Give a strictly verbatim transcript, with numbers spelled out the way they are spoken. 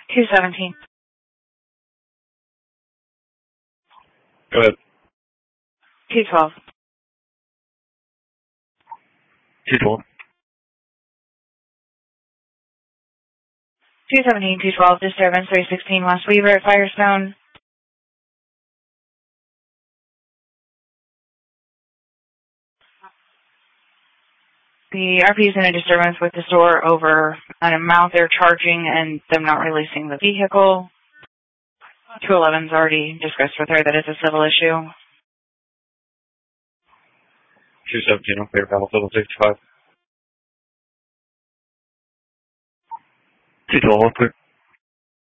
two seventeen. Go ahead. two twelve. two twelve. two seventeen, two twelve, disturbance three sixteen West Weaver at Firestone. The R P is in a disturbance with the store over an amount they're charging and them not releasing the vehicle. two eleven's already discussed with her that it's a civil issue. two seventeen on clear, battle total sixty-five. two twelve, clear.